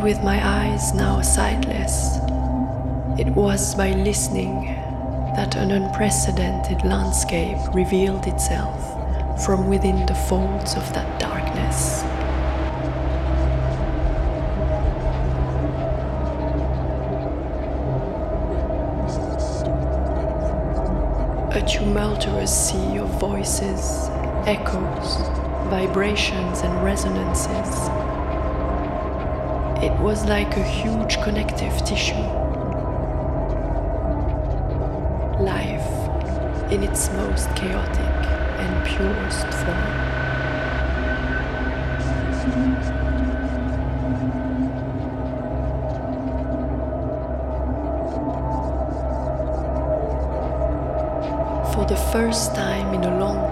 with my eyes now sightless, it was by listening that an unprecedented landscape revealed itself from within the folds of that darkness. A tumultuous sea of voices, echoes, vibrations and resonances. It was like a huge connective tissue. Life in its most chaotic and purest form. For the first time in a long